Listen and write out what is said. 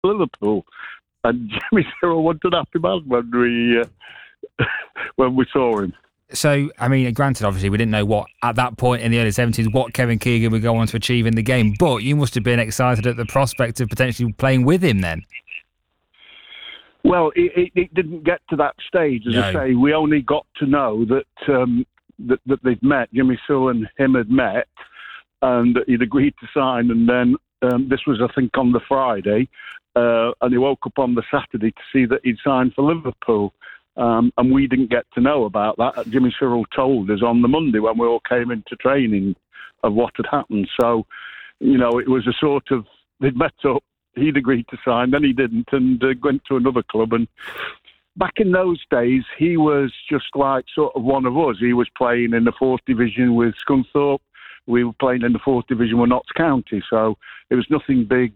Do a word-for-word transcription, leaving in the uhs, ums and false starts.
Liverpool. And Jimmy Cyril wasn't a happy man when we, uh, when we saw him. So, I mean, granted, obviously, we didn't know what, at that point in the early seventies, what Kevin Keegan would go on to achieve in the game, but you must have been excited at the prospect of potentially playing with him then. Well, it, it, it didn't get to that stage. As No. I say, we only got to know that, um, that, that they'd met, Jimmy Cyril and him had met, and he'd agreed to sign, and then um, this was, I think, on the Friday, uh, and he woke up on the Saturday to see that he'd signed for Liverpool. Um, and we didn't get to know about that. Jimmy Cyril told us on the Monday when we all came into training of what had happened. So, you know, it was a sort of, they'd met up, he'd agreed to sign, then he didn't, and uh, went to another club. And back in those days, he was just like sort of one of us. He was playing in the fourth division with Scunthorpe. We were playing in the fourth division with Notts County. So it was nothing big